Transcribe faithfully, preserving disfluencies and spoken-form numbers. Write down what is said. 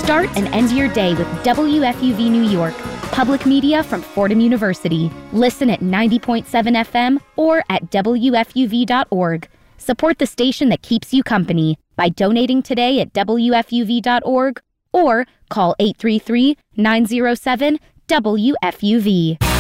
Start and end your day with W F U V New York, public media from Fordham University. Listen at ninety point seven F M or at W F U V dot org. Support the station that keeps you company by donating today at W F U V dot org or call eight three three, nine zero seven, W F U V.